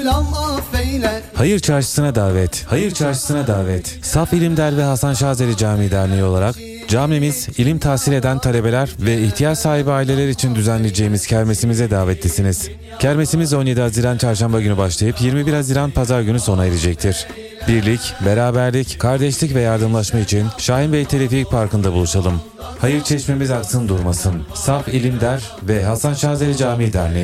Hayır Çarşısı'na davet. Hayır Çarşısı'na davet. Saf İlimder ve Hasan Şazeli Camii Derneği olarak camimiz, ilim tahsil eden talebeler ve ihtiyaç sahibi aileler için düzenleyeceğimiz kermesimize davetlisiniz. Kermesimiz 17 Haziran Çarşamba günü başlayıp 21 Haziran Pazar günü sona erecektir. Birlik, beraberlik, kardeşlik ve yardımlaşma için Şahin Bey Telefik Parkı'nda buluşalım. Hayır çeşmemiz aksın durmasın. Saf İlimder ve Hasan Şazeli Camii Derneği.